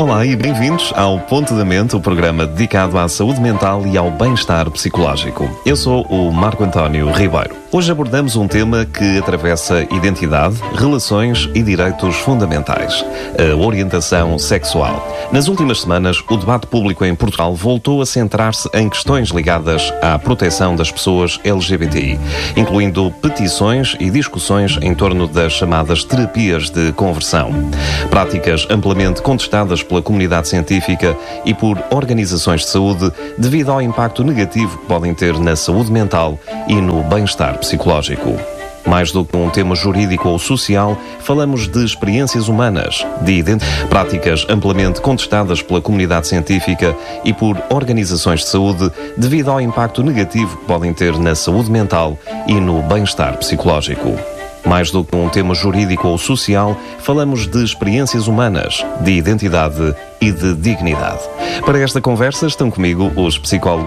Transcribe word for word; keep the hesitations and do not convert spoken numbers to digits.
Olá e bem-vindos ao Ponto da Mente, o programa dedicado à saúde mental e ao bem-estar psicológico. Eu sou o Marco António Ribeiro. Hoje abordamos um tema que atravessa identidade, relações e direitos fundamentais: a orientação sexual. Nas últimas semanas, o debate público em Portugal voltou a centrar-se em questões ligadas à proteção das pessoas L G B T I, incluindo petições e discussões em torno das chamadas terapias de conversão. Práticas amplamente contestadas pela comunidade científica e por organizações de saúde devido ao impacto negativo que podem ter na saúde mental e no bem-estar psicológico. Mais do que um tema jurídico ou social, falamos de experiências humanas, de identidade, práticas amplamente contestadas pela comunidade científica e por organizações de saúde devido ao impacto negativo que podem ter na saúde mental e no bem-estar psicológico. Mais do que um tema jurídico ou social, falamos de experiências humanas, de identidade e de dignidade. Para esta conversa estão comigo os psicólogos